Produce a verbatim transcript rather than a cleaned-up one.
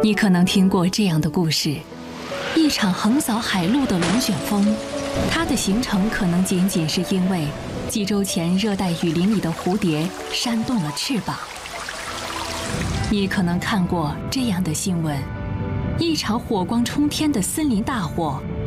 你可能听过这样的故事：一场横扫海陆的龙卷风，它的形成可能仅仅是因为几周前热带雨林里的蝴蝶扇动了翅膀。你可能看过这样的新闻：一场火光冲天的森林大火，